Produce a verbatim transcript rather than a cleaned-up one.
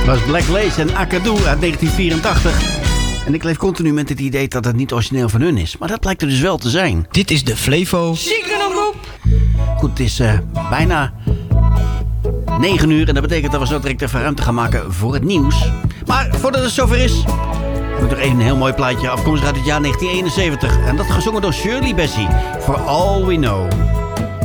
was Black Lace en Akadu uit negentien vierentachtig. En ik leef continu met het idee dat het niet origineel van hun is. Maar dat blijkt er dus wel te zijn. Dit is de Flevo. Ziekenomroep. Goed, het is uh, bijna negen uur. En dat betekent dat we zo direct even ruimte gaan maken voor het nieuws. Maar voordat het zover is, heb ik nog even een heel mooi plaatje afkomstig uit het jaar negentien eenenzeventig. En dat gezongen door Shirley Bassey. For All We Know.